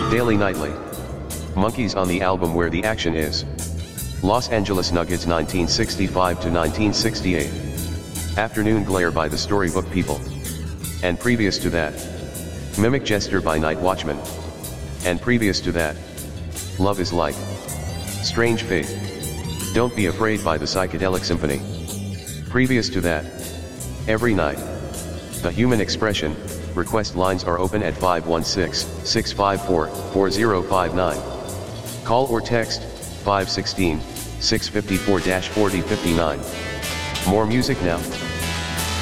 Daily Nightly. Monkeys on the album Where the Action Is. Los Angeles Nuggets 1965 to 1968. Afternoon Glare by the Storybook People. And previous to that, Mimic Jester by Night Watchman. And previous to that, Love is Like. Strange Fate. Don't Be Afraid by the Psychedelic Symphony. Previous to that, Every Night. The Human Expression. Request lines are open at 516-654-4059. Call or text 516-654-4059. More music now.